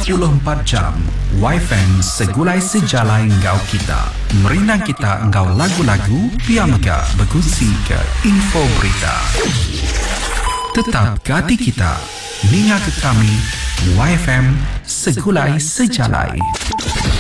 24 jam. YFM segulai sejalai engkau kita. Merinang kita engkau lagu-lagu, piamga berkongsi ke info berita. Tetap ke hati kita. Ninga ke kami, YFM segulai sejalai.